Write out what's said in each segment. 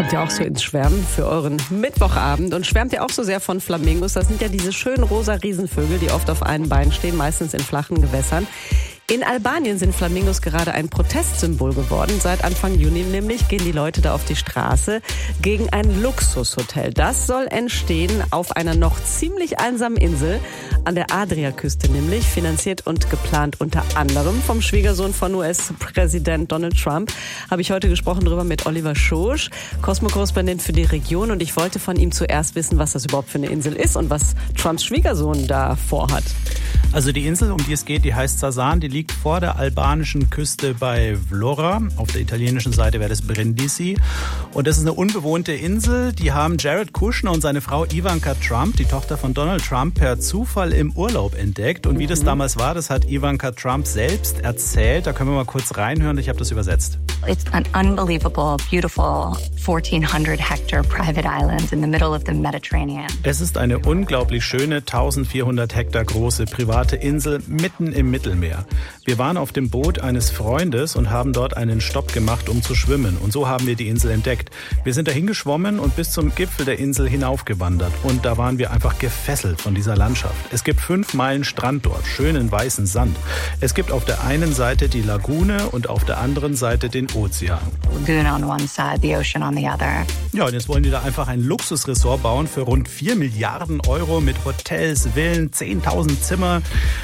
Kommt ihr auch so ins Schwärmen für euren Mittwochabend und schwärmt ihr auch so sehr von Flamingos? Das sind ja diese schönen rosa Riesenvögel, die oft auf einem Bein stehen, meistens in flachen Gewässern. In Albanien sind Flamingos gerade ein Protestsymbol geworden. Seit Anfang Juni nämlich gehen die Leute da auf die Straße gegen ein Luxushotel. Das soll entstehen auf einer noch ziemlich einsamen Insel an der Adriaküste nämlich, finanziert und geplant unter anderem vom Schwiegersohn von US-Präsident Donald Trump. Habe ich heute gesprochen darüber mit Oliver Schosch, Cosmo-Korrespondent für die Region, und ich wollte von ihm zuerst wissen, was das überhaupt für eine Insel ist und was Trumps Schwiegersohn da vorhat. Also die Insel, um die es geht, die heißt Sasan, die liegt vor der albanischen Küste bei Vlora. Auf der italienischen Seite wäre das Brindisi. Und das ist eine unbewohnte Insel. Die haben Jared Kushner und seine Frau Ivanka Trump, die Tochter von Donald Trump, per Zufall im Urlaub entdeckt. Und wie das damals war, das hat Ivanka Trump selbst erzählt. Da können wir mal kurz reinhören. Ich habe das übersetzt. It's an unbelievable, beautiful 1400 hectare private island in the middle of the Mediterranean. Es ist eine unglaublich schöne, 1400 Hektar große private Insel mitten im Mittelmeer. Wir waren auf dem Boot eines Freundes und haben dort einen Stopp gemacht, um zu schwimmen. Und so haben wir die Insel entdeckt. Wir sind dahin geschwommen und bis zum Gipfel der Insel hinaufgewandert. Und da waren wir einfach gefesselt von dieser Landschaft. Es gibt 5 Meilen Strand dort, schönen weißen Sand. Es gibt auf der einen Seite die Lagune und auf der anderen Seite den Ozean. Lagoon on one side, the ocean on the other. Ja, und jetzt wollen die da einfach ein Luxusresort bauen für rund 4 Milliarden Euro mit Hotels, Villen, 10.000 Zimmer.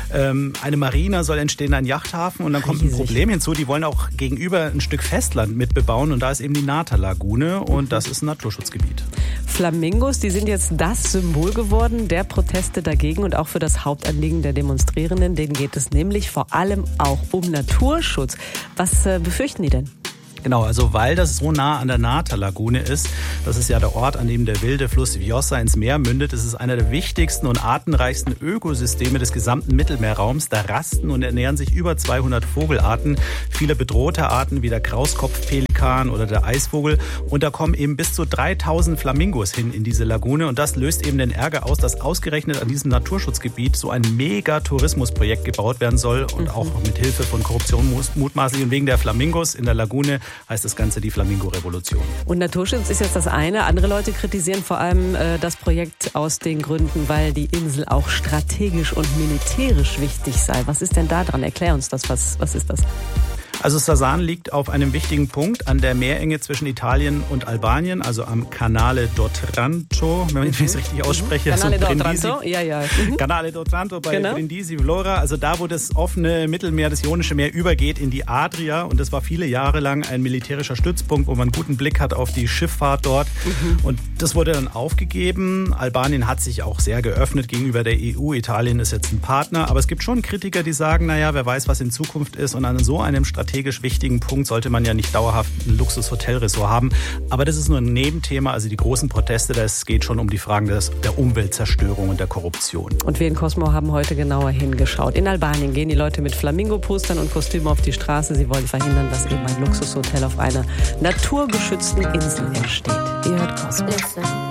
Eine Marina soll entstehen, ein Yachthafen. Und dann kommt ein Problem hinzu, die wollen auch gegenüber ein Stück Festland mitbebauen. Und da ist eben die Nata-Lagune und das ist ein Naturschutzgebiet. Flamingos, die sind jetzt das Symbol geworden der Proteste dagegen und auch für das Hauptanliegen der Demonstrierenden. Denen geht es nämlich vor allem auch um Naturschutz. Was befürchten die denn? Genau, also weil das so nah an der Nata-Lagune ist, das ist ja der Ort, an dem der wilde Fluss Vjosa ins Meer mündet. Es ist einer der wichtigsten und artenreichsten Ökosysteme des gesamten Mittelmeerraums. Da rasten und ernähren sich über 200 Vogelarten, viele bedrohte Arten wie der Krauskopfpelikan oder der Eisvogel. Und da kommen eben bis zu 3000 Flamingos hin in diese Lagune. Und das löst eben den Ärger aus, dass ausgerechnet an diesem Naturschutzgebiet so ein Mega-Tourismusprojekt gebaut werden soll und auch mit Hilfe von Korruption mutmaßlich. Und wegen der Flamingos in der Lagune heißt das Ganze die Flamingo-Revolution. Und Naturschutz ist jetzt das eine. Andere Leute kritisieren vor allem das Projekt aus den Gründen, weil die Insel auch strategisch und militärisch wichtig sei. Was ist denn da dran? Erklär uns das. Was ist das? Also Sasan liegt auf einem wichtigen Punkt an der Meerenge zwischen Italien und Albanien, also am Canale d'Otranto, wenn ich es richtig ausspreche. Canale so d'Otranto, ja. Canale d'Otranto bei Brindisi, Vlora, also da, wo das offene Mittelmeer, das Ionische Meer übergeht in die Adria. Und das war viele Jahre lang ein militärischer Stützpunkt, wo man einen guten Blick hat auf die Schifffahrt dort. Und das wurde dann aufgegeben. Albanien hat sich auch sehr geöffnet gegenüber der EU. Italien ist jetzt ein Partner. Aber es gibt schon Kritiker, die sagen, naja, wer weiß, was in Zukunft ist. Und an so einem strategischen wichtigen Punkt sollte man ja nicht dauerhaft ein Luxus-Hotelresort haben. Aber das ist nur ein Nebenthema. Also die großen Proteste, das geht schon um die Fragen der Umweltzerstörung und der Korruption. Und wir in Cosmo haben heute genauer hingeschaut. In Albanien gehen die Leute mit Flamingo-Postern und Kostümen auf die Straße. Sie wollen verhindern, dass eben ein Luxushotel auf einer naturgeschützten Insel entsteht. Ihr hört Cosmo.